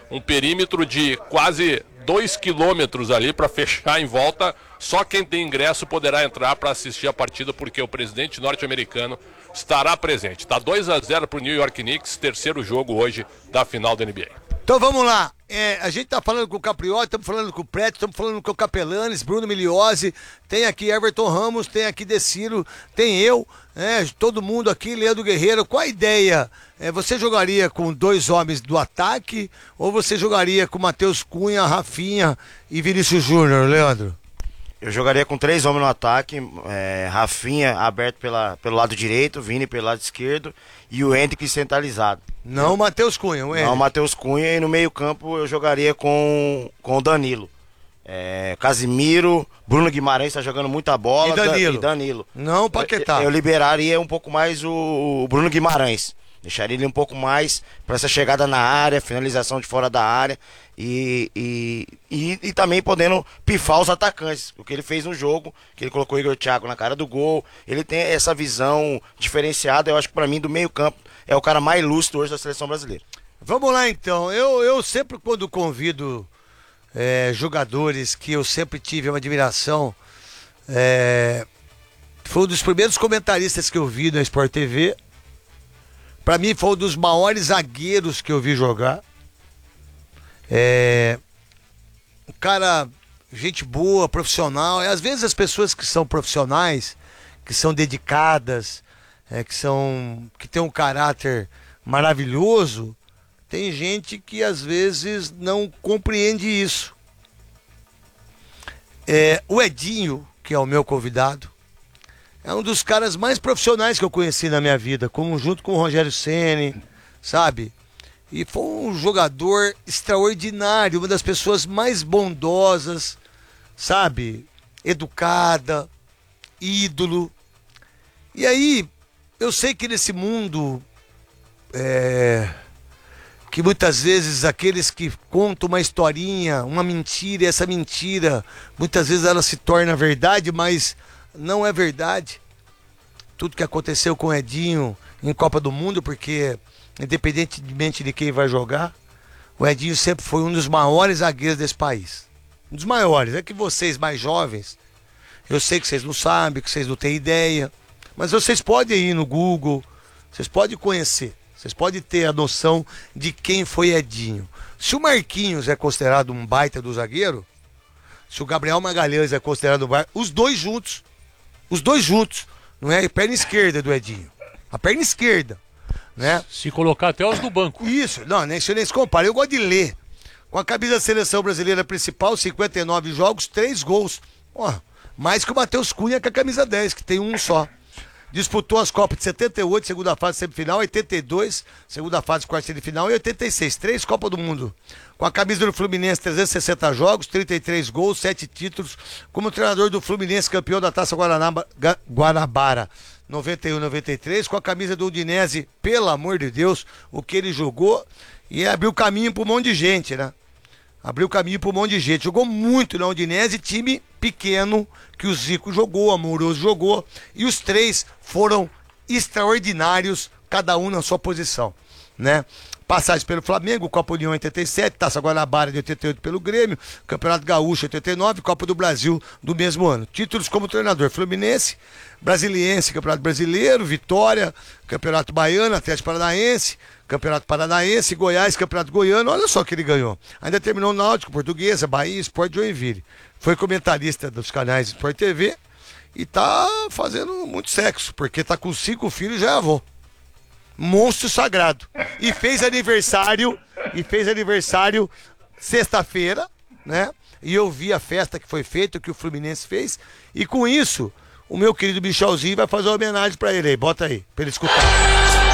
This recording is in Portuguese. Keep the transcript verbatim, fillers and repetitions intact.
um perímetro de quase dois quilômetros ali para fechar em volta. Só quem tem ingresso poderá entrar para assistir a partida, porque o presidente norte-americano estará presente. Está dois a zero para o New York Knicks, terceiro jogo hoje da final da N B A. Então vamos lá, é, a gente tá falando com o Caprioti, estamos falando com o Preto, estamos falando com o Capelanes, Bruno Miliose, tem aqui Everton Ramos, tem aqui Deciro, tem eu, é, todo mundo aqui, Leandro Guerreiro. Qual a ideia? É, você jogaria com dois homens do ataque ou você jogaria com Matheus Cunha, Rafinha e Vinícius Júnior, Leandro? Eu jogaria com três homens no ataque, é, Rafinha aberto pela, pelo lado direito, Vini pelo lado esquerdo e o Hendrick centralizado. Não o Matheus Cunha, o Hendrick. Não o Matheus Cunha, e no meio campo eu jogaria com, com o Danilo. É, Casimiro, Bruno Guimarães tá jogando muita bola. E Danilo. Da, e Danilo. Não o Paquetá. Eu, eu liberaria um pouco mais o, o Bruno Guimarães. Deixaria ele um pouco mais para essa chegada na área, finalização de fora da área e, e, e, e também podendo pifar os atacantes. O que ele fez no jogo, que ele colocou o Igor Thiago na cara do gol. Ele tem essa visão diferenciada. Eu acho que para mim, do meio campo, é o cara mais lúcido hoje da seleção brasileira. Vamos lá então. Eu, eu sempre, quando convido é, jogadores que eu sempre tive uma admiração, é, foi um dos primeiros comentaristas que eu vi na Sport T V. Pra mim foi um dos maiores zagueiros que eu vi jogar. É... Um cara, gente boa, profissional. E às vezes as pessoas que são profissionais, que são dedicadas, é, que são, que tem um caráter maravilhoso, tem gente que às vezes não compreende isso. É, o Edinho, que é o meu convidado, é um dos caras mais profissionais que eu conheci na minha vida, como junto com o Rogério Ceni, sabe? E foi um jogador extraordinário, uma das pessoas mais bondosas, sabe? Educada, ídolo. E aí, eu sei que nesse mundo, é, que muitas vezes aqueles que contam uma historinha, uma mentira, e essa mentira, muitas vezes ela se torna verdade, mas não é verdade. Tudo que aconteceu com o Edinho em Copa do Mundo, porque independentemente de quem vai jogar, o Edinho sempre foi um dos maiores zagueiros desse país. Um dos maiores. É que vocês mais jovens, eu sei que vocês não sabem, que vocês não têm ideia, mas vocês podem ir no Google, vocês podem conhecer, vocês podem ter a noção de quem foi Edinho. Se o Marquinhos é considerado um baita do zagueiro, se o Gabriel Magalhães é considerado um baita, os dois juntos, os dois juntos, não é a perna esquerda do Edinho, a perna esquerda, né? Se colocar até os do banco. Isso, não, nem se nem se compara. Eu gosto de ler. Com a camisa da seleção brasileira principal, cinquenta e nove jogos, três gols. Ó, mais que o Matheus Cunha com a camisa dez, que tem um só. Disputou as Copas de setenta e oito, segunda fase semifinal, oitenta e dois, segunda fase quarta semifinal e oitenta e seis, três Copas do Mundo. Com a camisa do Fluminense, trezentos e sessenta jogos, trinta e três gols, sete títulos. Como treinador do Fluminense, campeão da Taça Guaranaba, Guanabara, noventa e um, noventa e três. Com a camisa do Udinese, pelo amor de Deus, o que ele jogou. E abriu caminho para um monte de gente, né? Abriu caminho para um monte de gente. Jogou muito na Udinese, time pequeno, que o Zico jogou, Amoroso jogou. E os três foram extraordinários, cada um na sua posição, né? Passagem pelo Flamengo, Copa União oitenta e sete, Taça Guanabara de oitenta e oito pelo Grêmio, Campeonato Gaúcho oitenta e nove, Copa do Brasil do mesmo ano. Títulos como treinador: Fluminense, Brasiliense, Campeonato Brasileiro, Vitória, Campeonato Baiano, Atlético Paranaense, Campeonato Paranaense, Goiás, Campeonato Goiano. Olha só que ele ganhou. Ainda terminou no Náutico, Portuguesa, Bahia, Sport Joinville. Foi comentarista dos canais Sport T V e tá fazendo muito sexo, porque tá com cinco filhos e já é avô. Monstro sagrado. E fez aniversário, e fez aniversário sexta-feira, né? E eu vi a festa que foi feita, que o Fluminense fez. E com isso, o meu querido Michelzinho vai fazer uma homenagem pra ele aí. Bota aí, pra ele escutar.